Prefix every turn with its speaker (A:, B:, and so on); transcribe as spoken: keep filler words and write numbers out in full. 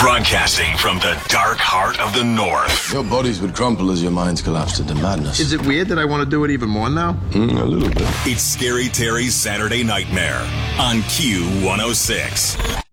A: Broadcasting from the dark heart of the North.
B: Your bodies would crumple as your minds collapsed into madness.
C: Is it weird that I want to do it even more now?
B: Mm, a little bit.
A: It's Scary Terry's Saturday Nightmare on Q one oh six.